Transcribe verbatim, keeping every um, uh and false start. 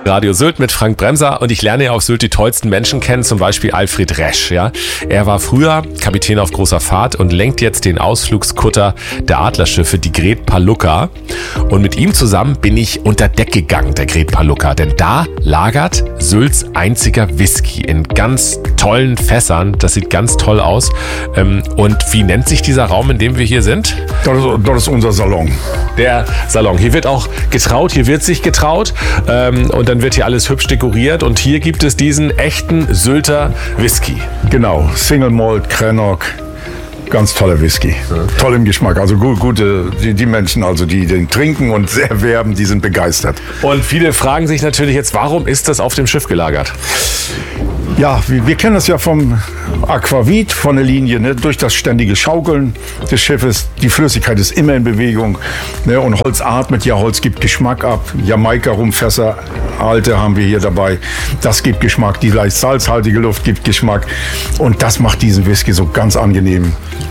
Radio Sylt mit Frank Bremser und ich lerne ja auf Sylt die tollsten Menschen kennen, zum Beispiel Alfred Resch. Ja? Er war früher Kapitän auf großer Fahrt und lenkt jetzt den Ausflugskutter der Adlerschiffe, die Gret Palukka. Und mit ihm zusammen bin ich unter Deck gegangen, der Gret Palukka, denn da lagert Sylts einziger Whisky in ganz tollen Fässern. Das sieht ganz toll aus. Und wie nennt sich dieser Raum, in dem wir hier sind? Das ist, das ist unser Salon. Der Salon. Hier wird auch getraut, hier wird sich getraut ähm, und dann wird hier alles hübsch dekoriert und hier gibt es diesen echten Sylter Whisky. Genau, Single Malt, Krenok, ganz toller Whisky. Ja. Toll im Geschmack, also gut, gute, die, die Menschen, also die den trinken und sehr werben, die sind begeistert. Und viele fragen sich natürlich jetzt, warum ist das auf dem Schiff gelagert? Ja, wir, wir kennen das ja vom Aquavit, von der Linie, ne? Durch das ständige Schaukeln des Schiffes. Die Flüssigkeit ist immer in Bewegung, ne? Und Holz atmet, ja, Holz gibt Geschmack ab. Jamaika-Rumfässer, alte haben wir hier dabei. Das gibt Geschmack, die leicht salzhaltige Luft gibt Geschmack. Und das macht diesen Whisky so ganz angenehm